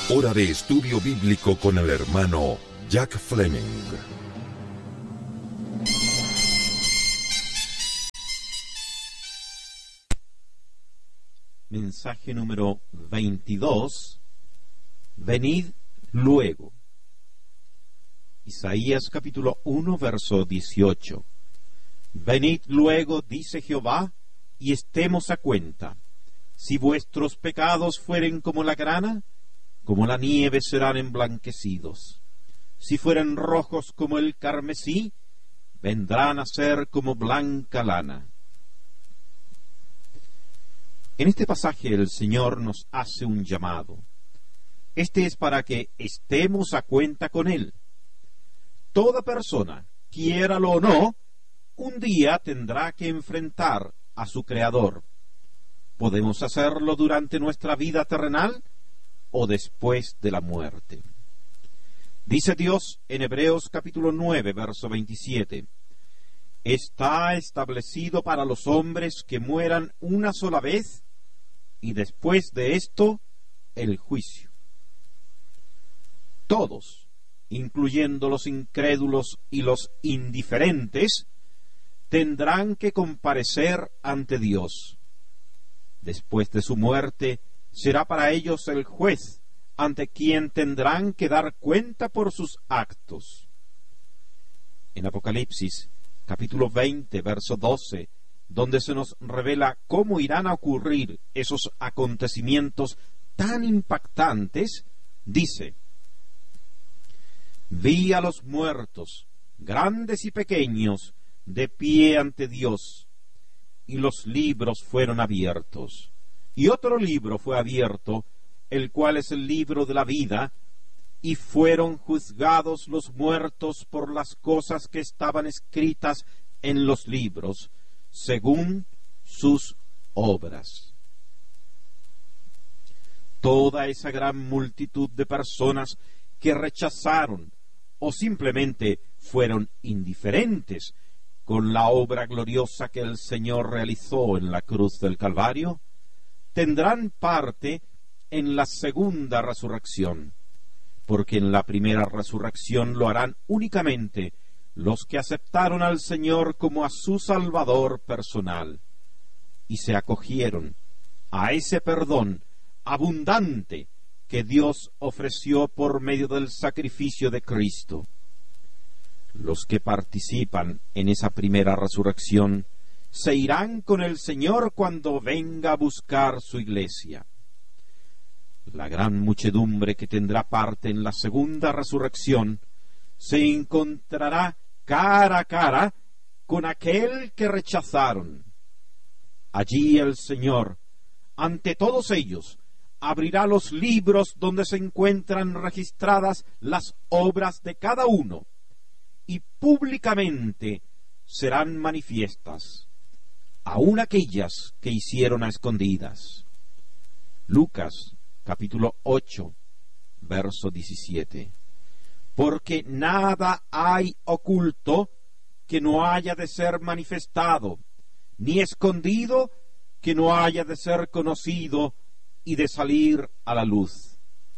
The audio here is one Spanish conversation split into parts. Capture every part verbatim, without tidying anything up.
Hora de estudio bíblico con el hermano Jack Fleming. Mensaje número veintidós. Venid luego. Isaías capítulo uno, verso dieciocho. Venid luego, dice Jehová, y estemos a cuenta. Si vuestros pecados fueren como la grana, como la nieve serán emblanquecidos. Si fueren rojos como el carmesí, vendrán a ser como blanca lana. En este pasaje el Señor nos hace un llamado. Este es para que estemos a cuenta con Él. Toda persona, quiéralo o no, un día tendrá que enfrentar a su Creador. Podemos hacerlo durante nuestra vida terrenal o después de la muerte. Dice Dios en Hebreos capítulo nueve, verso veintisiete: Está establecido para los hombres que mueran una sola vez, y después de esto, el juicio. Todos, incluyendo los incrédulos y los indiferentes, tendrán que comparecer ante Dios. Después de su muerte, será para ellos el juez, ante quien tendrán que dar cuenta por sus actos. En Apocalipsis, capítulo veinte, verso doce, donde se nos revela cómo irán a ocurrir esos acontecimientos tan impactantes, dice: Vi a los muertos, grandes y pequeños, de pie ante Dios, y los libros fueron abiertos. Y otro libro fue abierto, el cual es el libro de la vida, y fueron juzgados los muertos por las cosas que estaban escritas en los libros, según sus obras. Toda esa gran multitud de personas que rechazaron o simplemente fueron indiferentes con la obra gloriosa que el Señor realizó en la cruz del Calvario, tendrán parte en la segunda resurrección, porque en la primera resurrección lo harán únicamente los que aceptaron al Señor como a su Salvador personal y se acogieron a ese perdón abundante que Dios ofreció por medio del sacrificio de Cristo. Los que participan en esa primera resurrección se irán con el Señor cuando venga a buscar su iglesia. La gran muchedumbre que tendrá parte en la segunda resurrección se encontrará cara a cara con aquel que rechazaron. Allí el Señor, ante todos ellos, abrirá los libros donde se encuentran registradas las obras de cada uno, y públicamente serán manifiestas, aun aquellas que hicieron a escondidas. Lucas capítulo ocho, verso diecisiete. Porque nada hay oculto que no haya de ser manifestado, ni escondido que no haya de ser conocido y de salir a la luz.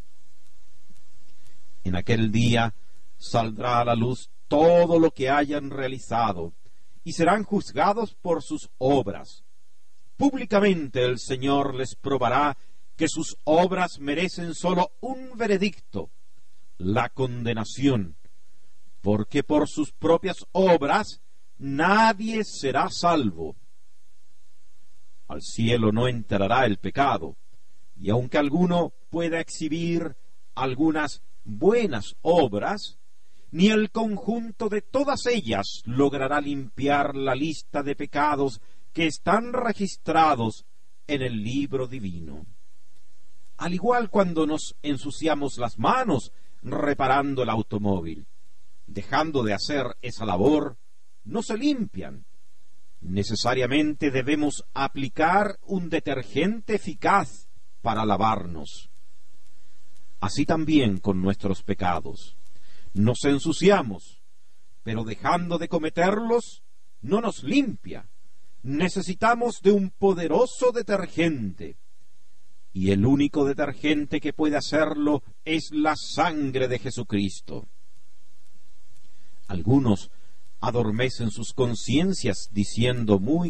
En aquel día saldrá a la luz todo lo que hayan realizado, y serán juzgados por sus obras. Públicamente el Señor les probará que sus obras merecen sólo un veredicto, la condenación, porque por sus propias obras nadie será salvo. Al cielo no entrará el pecado, y aunque alguno pueda exhibir algunas buenas obras, ni el conjunto de todas ellas logrará limpiar la lista de pecados que están registrados en el libro divino. Al igual cuando nos ensuciamos las manos reparando el automóvil, dejando de hacer esa labor, no se limpian. Necesariamente debemos aplicar un detergente eficaz para lavarnos. Así también con nuestros pecados. Nos ensuciamos, pero dejando de cometerlos, no nos limpia. Necesitamos de un poderoso detergente. Y el único detergente que puede hacerlo es la sangre de Jesucristo. Algunos adormecen sus conciencias diciendo muy